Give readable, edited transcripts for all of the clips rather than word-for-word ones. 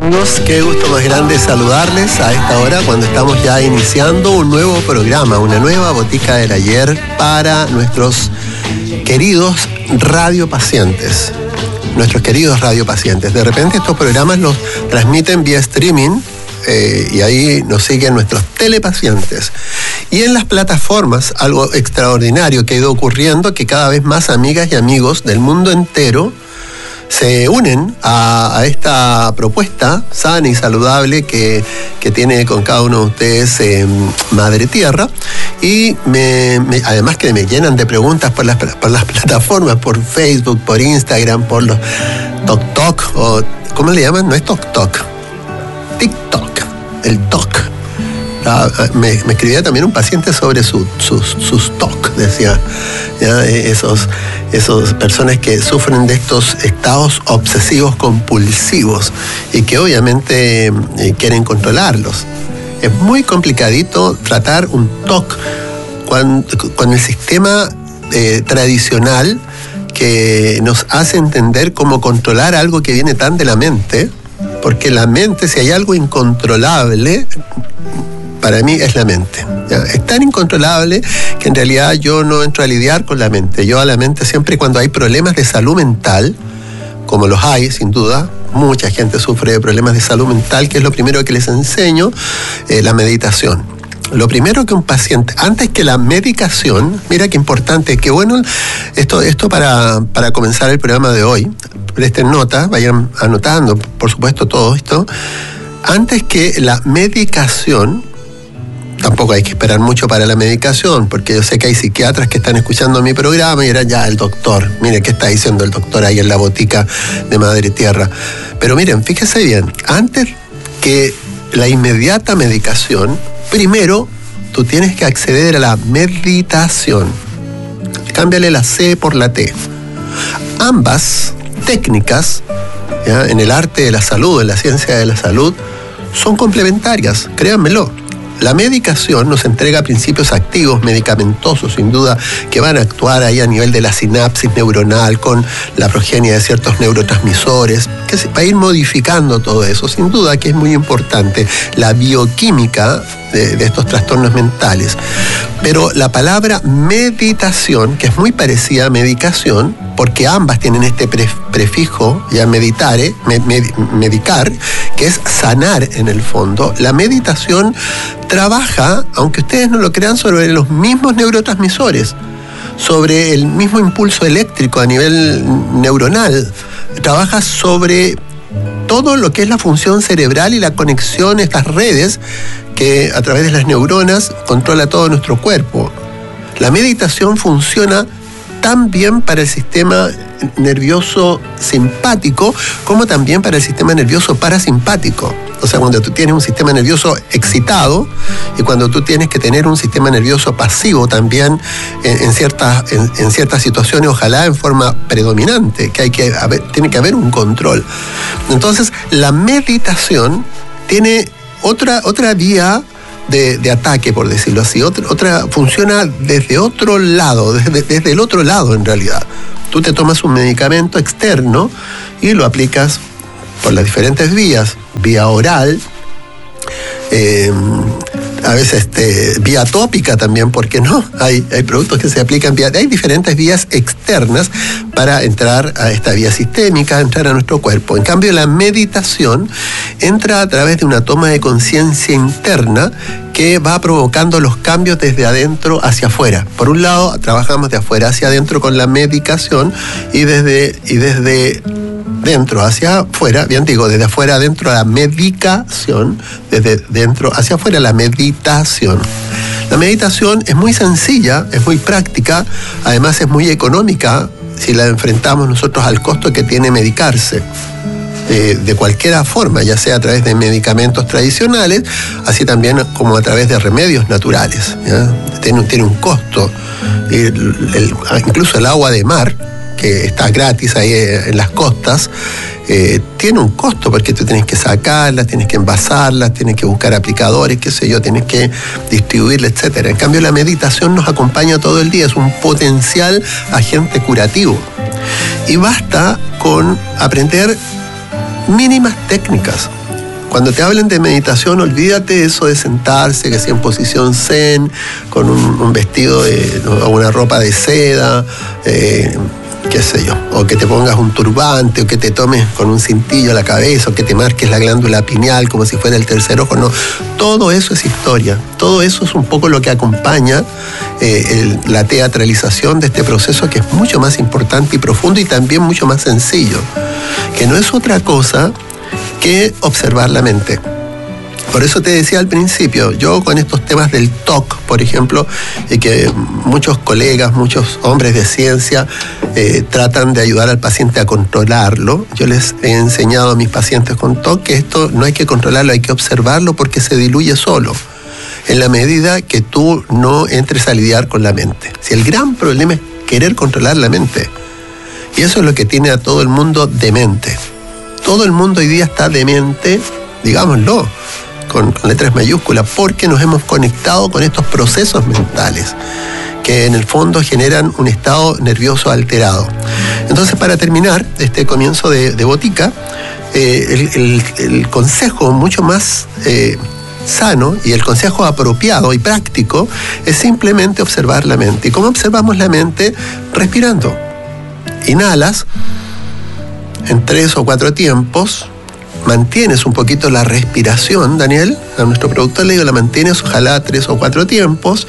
Amigos, qué gusto más grande saludarles a esta hora cuando estamos ya iniciando un nuevo programa, una nueva Botica del Ayer para nuestros queridos radiopacientes. De repente estos programas los transmiten vía streaming y ahí nos siguen nuestros telepacientes. Y en las plataformas, algo extraordinario que ha ido ocurriendo, que cada vez más amigas y amigos del mundo entero se unen a esta propuesta sana y saludable que tiene con cada uno de ustedes Madre Tierra. Y además que me llenan de preguntas por las plataformas, por Facebook, por Instagram, por los TokTok, o ¿cómo le llaman? No es TokTok, TikTok, el TOC. Me escribía también un paciente sobre sus TOC, decía, ¿ya? Esos personas que sufren de estos estados obsesivos compulsivos y que obviamente quieren controlarlos. Es muy complicadito tratar un TOC con el sistema tradicional que nos hace entender cómo controlar algo que viene tan de la mente, porque la mente, si hay algo incontrolable, para mí es la mente. ¿Ya? Es tan incontrolable que en realidad yo no entro a lidiar con la mente. Yo a la mente siempre cuando hay problemas de salud mental, como los hay, sin duda, mucha gente sufre de problemas de salud mental, que es lo primero que les enseño, la meditación. Lo primero que un paciente, antes que la medicación, mira qué importante, qué bueno esto para comenzar el programa de hoy. Presten nota, vayan anotando, por supuesto, todo esto. Antes que la medicación, tampoco hay que esperar mucho para la medicación, porque yo sé que hay psiquiatras que están escuchando mi programa y dirán, ya, el doctor, mire qué está diciendo el doctor ahí en la botica de Madre Tierra. Pero miren, fíjese bien, antes que la inmediata medicación, primero tú tienes que acceder a la meditación. Cámbiale la C por la T. Ambas técnicas, ¿ya? En el arte de la salud, en la ciencia de la salud, son complementarias, créanmelo. La medicación nos entrega principios activos, medicamentosos, sin duda, que van a actuar ahí a nivel de la sinapsis neuronal, con la progenie de ciertos neurotransmisores, que va a ir modificando todo eso. Sin duda que es muy importante la bioquímica de estos trastornos mentales. Pero la palabra meditación, que es muy parecida a medicación, porque ambas tienen este prefijo, ya medicar, que es sanar en el fondo. La meditación trabaja, aunque ustedes no lo crean, sobre los mismos neurotransmisores, sobre el mismo impulso eléctrico a nivel neuronal. Trabaja sobre todo lo que es la función cerebral y la conexión, estas redes que a través de las neuronas controla todo nuestro cuerpo. La meditación funciona tan bien para el sistema nervioso simpático como también para el sistema nervioso parasimpático. O sea, cuando tú tienes un sistema nervioso excitado y cuando tú tienes que tener un sistema nervioso pasivo también en ciertas situaciones, ojalá en forma predominante, que tiene que haber un control. Entonces, la meditación tiene otra vía de ataque, por decirlo así. Funciona desde otro lado, desde el otro lado en realidad. Tú te tomas un medicamento externo y lo aplicas por las diferentes vías, vía oral, a veces vía tópica también, ¿por qué no? Hay productos que se aplican hay diferentes vías externas para entrar a esta vía sistémica, entrar a nuestro cuerpo. En cambio, la meditación entra a través de una toma de conciencia interna que va provocando los cambios desde adentro hacia afuera. Por un lado, trabajamos de afuera hacia adentro con la medicación y desde dentro hacia afuera, bien digo, desde afuera adentro a la medicación, desde dentro hacia afuera la meditación. La meditación es muy sencilla, es muy práctica, además es muy económica si la enfrentamos nosotros al costo que tiene medicarse. De cualquier forma, ya sea a través de medicamentos tradicionales, así también como a través de remedios naturales, ¿ya? Tiene un costo. Incluso el agua de mar, que está gratis ahí en las costas, tiene un costo porque tú tienes que sacarlas, tienes que envasarlas, tienes que buscar aplicadores, qué sé yo, tienes que distribuirla, etcétera. En cambio, la meditación nos acompaña todo el día, es un potencial agente curativo. Y basta con aprender mínimas técnicas. Cuando te hablen de meditación, olvídate eso de sentarse, que sea en posición zen, con un vestido o una ropa de seda, qué sé yo, o que te pongas un turbante, o que te tomes con un cintillo a la cabeza, o que te marques la glándula pineal como si fuera el tercer ojo. No, todo eso es historia, todo eso es un poco lo que acompaña la teatralización de este proceso, que es mucho más importante y profundo, y también mucho más sencillo, que no es otra cosa que observar la mente. Por eso te decía al principio, yo con estos temas del TOC, por ejemplo, que muchos colegas, muchos hombres de ciencia tratan de ayudar al paciente a controlarlo. Yo les he enseñado a mis pacientes con TOC que esto no hay que controlarlo, hay que observarlo, porque se diluye solo, en la medida que tú no entres a lidiar con la mente. Si el gran problema es querer controlar la mente, y eso es lo que tiene a todo el mundo demente. Todo el mundo hoy día está demente, digámoslo, con letras mayúsculas, porque nos hemos conectado con estos procesos mentales que en el fondo generan un estado nervioso alterado. Entonces, para terminar este comienzo de Botica, el consejo mucho más sano y el consejo apropiado y práctico es simplemente observar la mente. ¿Y cómo observamos la mente? Respirando. Inhalas en 3 o 4 tiempos, mantienes un poquito la respiración, Daniel, a nuestro productor le digo, la mantienes ojalá 3 o 4 tiempos,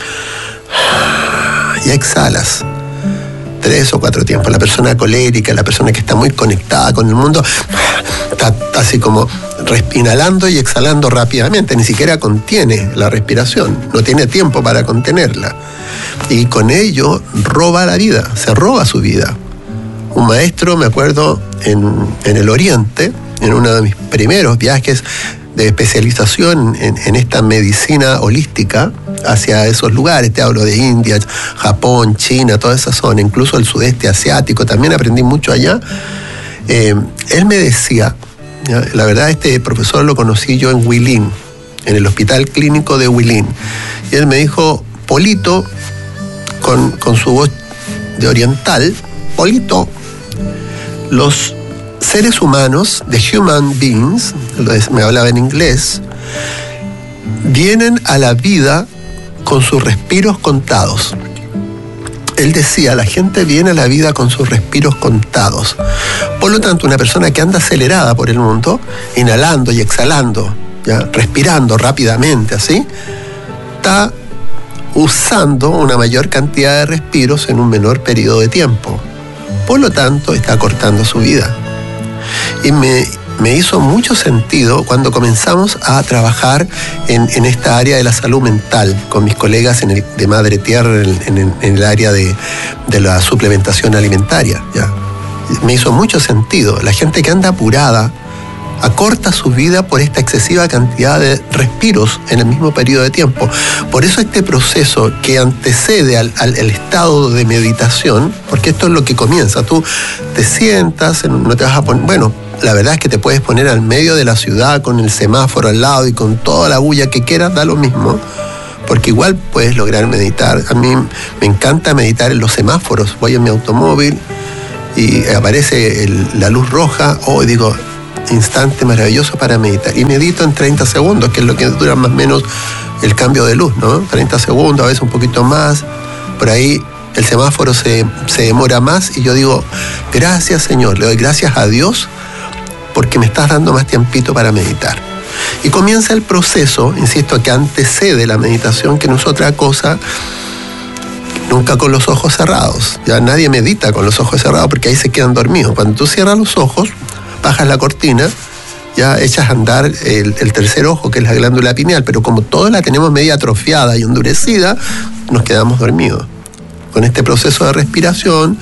y exhalas 3 o 4 tiempos. La persona colérica, la persona que está muy conectada con el mundo, está así como inhalando y exhalando rápidamente, ni siquiera contiene la respiración, no tiene tiempo para contenerla, y con ello roba la vida, se roba su vida. Un maestro, me acuerdo, en el Oriente, en uno de mis primeros viajes de especialización en esta medicina holística hacia esos lugares, te hablo de India, Japón, China, toda esa zona, incluso el sudeste asiático, también aprendí mucho allá. Él me decía, la verdad este profesor lo conocí yo en Huilín, en el hospital clínico de Huilín, y él me dijo, Polito, con su voz de oriental, Polito, los seres humanos, the human beings, me hablaba en inglés, vienen a la vida con sus respiros contados. Él decía, la gente viene a la vida con sus respiros contados. Por lo tanto, una persona que anda acelerada por el mundo, inhalando y exhalando, ¿ya? Respirando rápidamente así, está usando una mayor cantidad de respiros en un menor periodo de tiempo. Por lo tanto, está acortando su vida. Y me hizo mucho sentido cuando comenzamos a trabajar en esta área de la salud mental con mis colegas de Madre Tierra en el área de la suplementación alimentaria, ¿ya? Me hizo mucho sentido. La gente que anda apurada acorta su vida por esta excesiva cantidad de respiros en el mismo periodo de tiempo. Por eso este proceso que antecede al estado de meditación, porque esto es lo que comienza, tú te sientas, no te vas a poner, bueno, la verdad es que te puedes poner al medio de la ciudad con el semáforo al lado y con toda la bulla que quieras, da lo mismo, porque igual puedes lograr meditar. A mí me encanta meditar en los semáforos. Voy en mi automóvil y aparece la luz roja, y digo, instante maravilloso para meditar, y medito en 30 segundos, que es lo que dura más o menos el cambio de luz, ¿no? 30 segundos, a veces un poquito más, por ahí el semáforo se demora más, y yo digo, gracias Señor, le doy gracias a Dios porque me estás dando más tiempito para meditar. Y comienza el proceso, insisto, que antecede la meditación, que no es otra cosa, nunca con los ojos cerrados. Ya nadie medita con los ojos cerrados porque ahí se quedan dormidos. Cuando tú cierras los ojos, bajas la cortina, ya echas a andar el tercer ojo, que es la glándula pineal, pero como todos la tenemos media atrofiada y endurecida, nos quedamos dormidos. Con este proceso de respiración,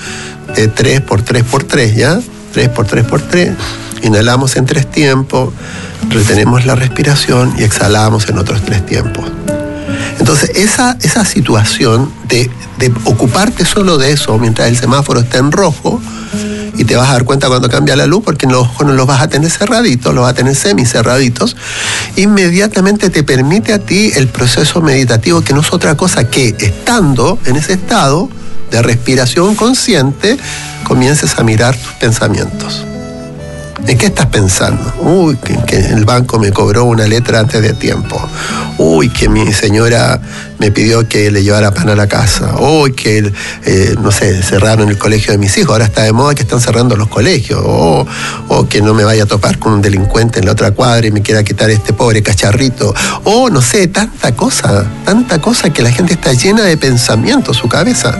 3x3x3, ¿ya? 3x3x3, inhalamos en 3 tiempos, retenemos la respiración y exhalamos en otros 3 tiempos. Entonces, esa situación de ocuparte solo de eso mientras el semáforo está en rojo, y te vas a dar cuenta cuando cambia la luz, porque los ojos no los vas a tener cerraditos, los vas a tener semicerraditos, inmediatamente te permite a ti el proceso meditativo, que no es otra cosa que, estando en ese estado de respiración consciente, comiences a mirar tus pensamientos. ¿En qué estás pensando? Uy, que el banco me cobró una letra antes de tiempo. Uy, que mi señora me pidió que le llevara pan a la casa. Uy, que, no sé, cerraron el colegio de mis hijos. Ahora está de moda que están cerrando los colegios. O que no me vaya a topar con un delincuente en la otra cuadra y me quiera quitar este pobre cacharrito. O, no sé, tanta cosa que la gente está llena de pensamientos, su cabeza.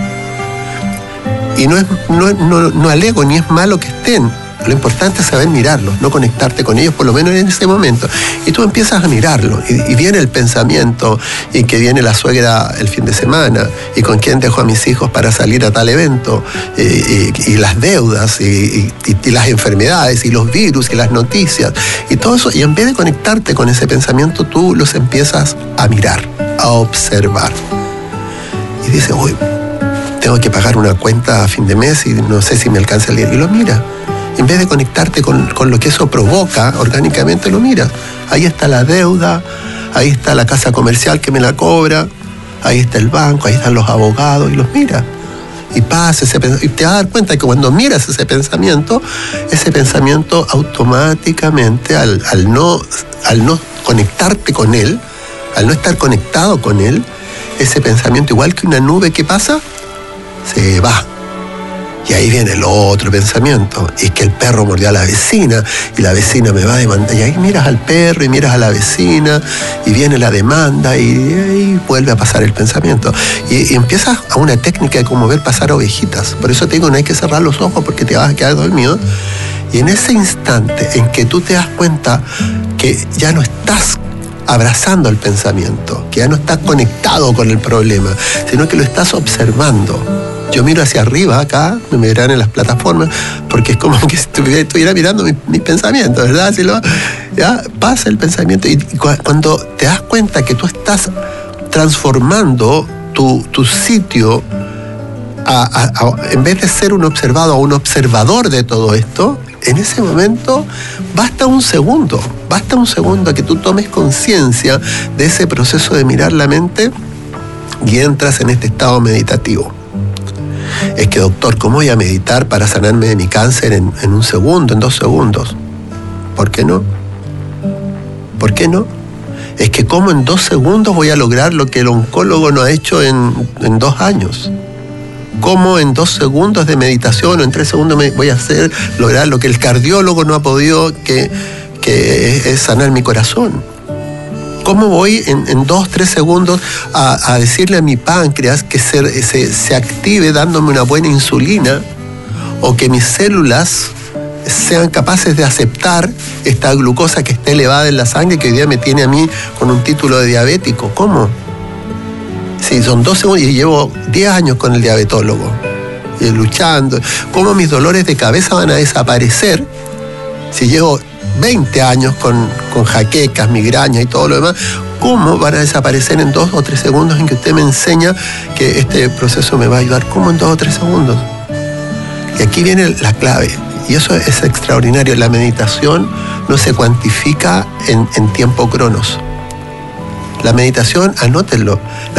Y no alego ni es malo que estén. Lo importante es saber mirarlos, no conectarte con ellos, por lo menos en ese momento. Y tú empiezas a mirarlo, y viene el pensamiento, y que viene la suegra el fin de semana, y con quién dejo a mis hijos para salir a tal evento, y las deudas, y las enfermedades, y los virus, y las noticias, y todo eso. Y en vez de conectarte con ese pensamiento, tú los empiezas a mirar, a observar. Y dices, uy, tengo que pagar una cuenta a fin de mes, y no sé si me alcanza el dinero. Y lo mira. En vez de conectarte con lo que eso provoca, orgánicamente lo miras. Ahí está la deuda, ahí está la casa comercial que me la cobra, ahí está el banco, ahí están los abogados, y los miras. Y pasa ese pensamiento. Y te vas a dar cuenta que cuando miras ese pensamiento automáticamente, al no conectarte con él, al no estar conectado con él, ese pensamiento, igual que una nube que pasa, se va. Y ahí viene el otro pensamiento, y es que el perro mordió a la vecina, y la vecina me va a demandar, y ahí miras al perro, y miras a la vecina, y viene la demanda, y vuelve a pasar el pensamiento. Y empiezas a una técnica de como ver pasar ovejitas. Por eso te digo, no hay que cerrar los ojos porque te vas a quedar dormido. Y en ese instante en que tú te das cuenta que ya no estás abrazando el pensamiento, que ya no estás conectado con el problema, sino que lo estás observando. Yo miro hacia arriba, acá, me verán en las plataformas, porque es como que estuviera mirando mis pensamientos, ¿verdad? Ya pasa el pensamiento, y cuando te das cuenta que tú estás transformando tu sitio, en vez de ser un observado, a un observador de todo esto, en ese momento basta un segundo que tú tomes conciencia de ese proceso de mirar la mente y entras en este estado meditativo. Es que, doctor, ¿cómo voy a meditar para sanarme de mi cáncer en un segundo, en 2 segundos? ¿Por qué no? ¿Por qué no? Es que ¿cómo en 2 segundos voy a lograr lo que el oncólogo no ha hecho en 2 años? ¿Cómo en 2 segundos de meditación o en 3 segundos voy a lograr lo que el cardiólogo no ha podido, que es sanar mi corazón? ¿Cómo voy en 2-3 segundos a decirle a mi páncreas que se active dándome una buena insulina, o que mis células sean capaces de aceptar esta glucosa que está elevada en la sangre, que hoy día me tiene a mí con un título de diabético? ¿Cómo? Sí, son 2 segundos y llevo 10 años con el diabetólogo, luchando. ¿Cómo mis dolores de cabeza van a desaparecer si llevo 20 años con jaquecas, migrañas y todo lo demás? ¿Cómo van a desaparecer en 2 o 3 segundos en que usted me enseña que este proceso me va a ayudar? ¿Cómo en 2 o 3 segundos? Y aquí viene la clave, y eso es extraordinario. La meditación no se cuantifica en tiempo cronos. La meditación, anótenlo,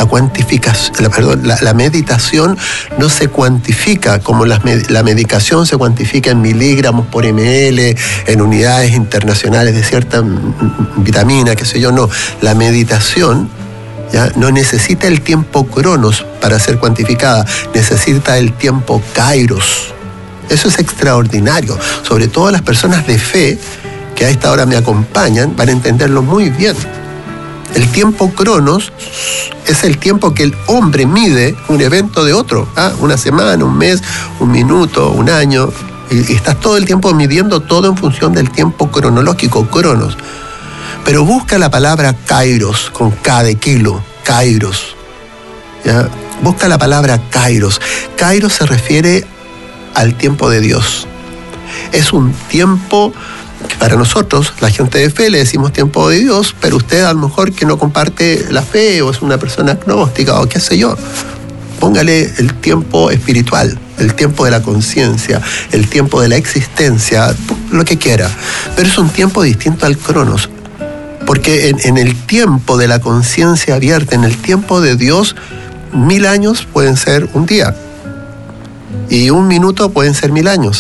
la meditación no se cuantifica como la medicación se cuantifica en miligramos por ml, en unidades internacionales de cierta vitamina, qué sé yo. No, la meditación ya no necesita el tiempo cronos para ser cuantificada, necesita el tiempo kairos. Eso es extraordinario. Sobre todo las personas de fe que a esta hora me acompañan van a entenderlo muy bien. El tiempo cronos es el tiempo que el hombre mide un evento de otro. Una semana, un mes, un minuto, un año. Y estás todo el tiempo midiendo todo en función del tiempo cronológico, cronos. Pero busca la palabra kairos, con K de kilo, kairos. ¿Ya? Busca la palabra kairos. Kairos se refiere al tiempo de Dios. Es un tiempo que para nosotros, la gente de fe, le decimos tiempo de Dios, pero usted a lo mejor que no comparte la fe o es una persona agnóstica o qué sé yo, póngale el tiempo espiritual, el tiempo de la conciencia, el tiempo de la existencia, lo que quiera. Pero es un tiempo distinto al cronos, porque en el tiempo de la conciencia abierta, en el tiempo de Dios, 1000 años pueden ser un día, y 1 minuto pueden ser 1000 años.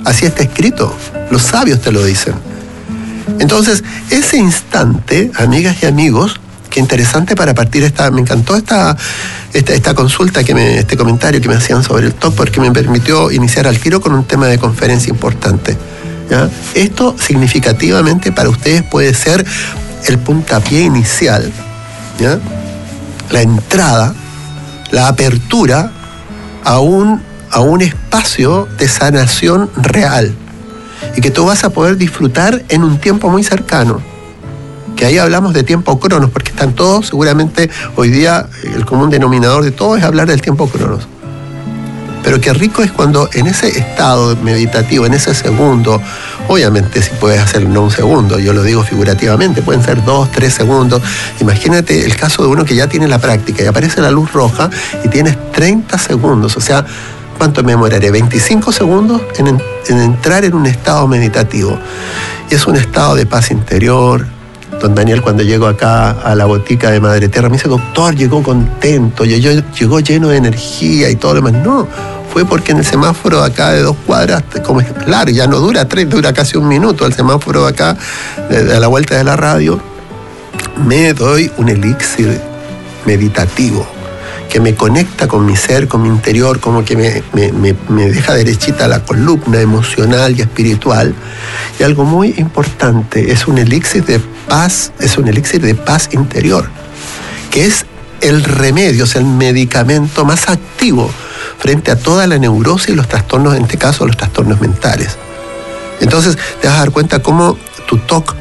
Así está escrito. Los sabios te lo dicen. Entonces, ese instante, amigas y amigos, qué interesante para partir me encantó esta consulta, este comentario que me hacían sobre el TOC, porque me permitió iniciar al tiro con un tema de conferencia importante. ¿Ya? Esto significativamente para ustedes puede ser el puntapié inicial, ¿ya? La entrada, la apertura a un espacio de sanación real y que tú vas a poder disfrutar en un tiempo muy cercano. Que ahí hablamos de tiempo cronos, porque están todos, seguramente hoy día el común denominador de todo es hablar del tiempo cronos. Pero qué rico es cuando en ese estado meditativo, en ese segundo, obviamente si puedes hacer no un segundo, yo lo digo figurativamente, pueden ser 2, 3 segundos. Imagínate el caso de uno que ya tiene la práctica y aparece la luz roja y tienes 30 segundos, o sea, ¿cuánto me demoraré? 25 segundos en entrar en un estado meditativo. Y es un estado de paz interior. Don Daniel, cuando llego acá a la botica de Madre Tierra, me dice, doctor, llegó contento, llegó lleno de energía y todo lo demás. No, fue porque en el semáforo acá de 2 cuadras, como es claro, ya no dura 3, dura casi 1 minuto, el semáforo acá, a la vuelta de la radio, me doy un elixir meditativo que me conecta con mi ser, con mi interior, como que me deja derechita la columna emocional y espiritual. Y algo muy importante, es un elixir de paz interior, que es el remedio, es el medicamento más activo frente a toda la neurosis y los trastornos, en este caso los trastornos mentales. Entonces te vas a dar cuenta cómo tu TOC,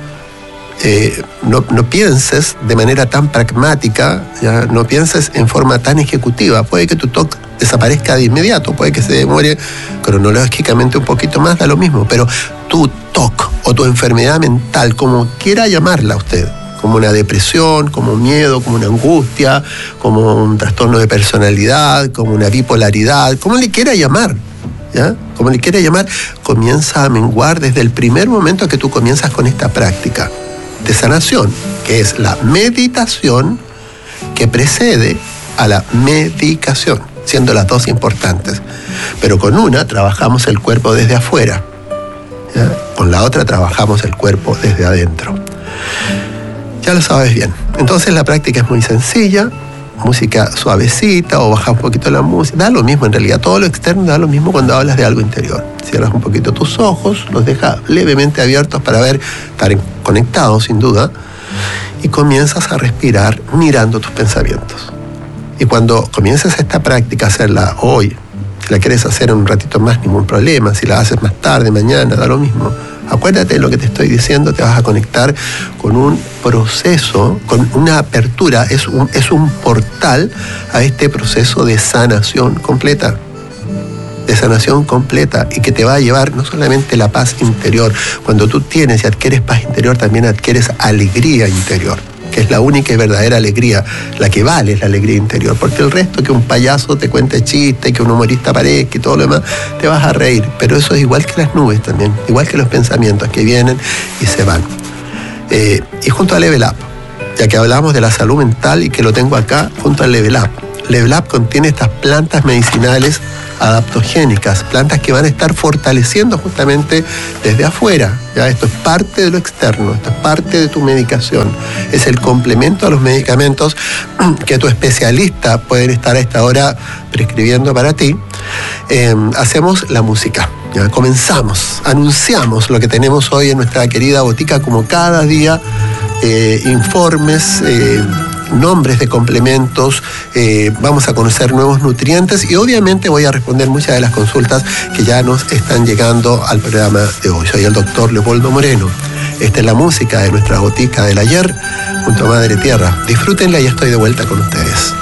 no pienses de manera tan pragmática, ¿ya? No pienses en forma tan ejecutiva. Puede que tu TOC desaparezca de inmediato, puede que se demore cronológicamente un poquito más, da lo mismo, pero tu TOC o tu enfermedad mental, como quiera llamarla usted, como una depresión, como un miedo, como una angustia, como un trastorno de personalidad, como una bipolaridad, como le quiera llamar, ¿ya? Como le quiera llamar, comienza a menguar desde el primer momento que tú comienzas con esta práctica de sanación, que es la meditación que precede a la medicación, siendo las dos importantes. Pero con una trabajamos el cuerpo desde afuera, ¿ya? Con la otra trabajamos el cuerpo desde adentro. Ya lo sabes bien. Entonces la práctica es muy sencilla, música suavecita o baja un poquito la música, da lo mismo en realidad, todo lo externo da lo mismo cuando hablas de algo interior. Cierras un poquito tus ojos, los dejas levemente abiertos para estar conectados sin duda, y comienzas a respirar mirando tus pensamientos. Y cuando comiences esta práctica, hacerla hoy, si la quieres hacer en un ratito más, ningún problema, si la haces más tarde, mañana, da lo mismo. Acuérdate de lo que te estoy diciendo, te vas a conectar con un proceso, con una apertura, es un portal a este proceso de sanación completa. Y que te va a llevar no solamente la paz interior. Cuando tú tienes y adquieres paz interior, también adquieres alegría interior, que es la única y verdadera alegría, la que vale es la alegría interior, porque el resto, que un payaso te cuente chistes, que un humorista aparezca y todo lo demás, te vas a reír, pero eso es igual que las nubes también, igual que los pensamientos que vienen y se van. Y junto a Level Up, ya que hablamos de la salud mental y que lo tengo acá, junto al Level Up. Level Up contiene estas plantas medicinales adaptogénicas, plantas que van a estar fortaleciendo justamente desde afuera. ¿Ya? Esto es parte de lo externo, esto es parte de tu medicación, es el complemento a los medicamentos que tu especialista pueden estar a esta hora prescribiendo para ti. Hacemos la música. ¿Ya? Comenzamos, anunciamos lo que tenemos hoy en nuestra querida botica, como cada día, informes, nombres de complementos, vamos a conocer nuevos nutrientes y obviamente voy a responder muchas de las consultas que ya nos están llegando al programa de hoy. Soy el doctor Leopoldo Moreno. Esta es la música de nuestra botica del ayer junto a Madre Tierra. Disfrútenla y estoy de vuelta con ustedes.